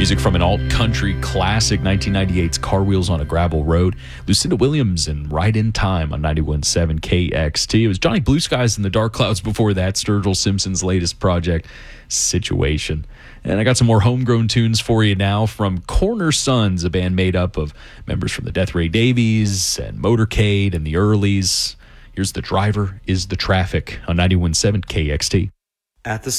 Music from an alt-country classic, 1998's Car Wheels on a Gravel Road. Lucinda Williams and Right in Time on 91.7 KXT. It was Johnny Blue Skies and the Dark Clouds before that, Sturgill Simpson's latest project, Situation. And I got some more homegrown tunes for you now from Corner Sons, a band made up of members from the Death Ray Davies and Motorcade and the Earlies. Here's The Driver is the Traffic on 91.7 KXT. At the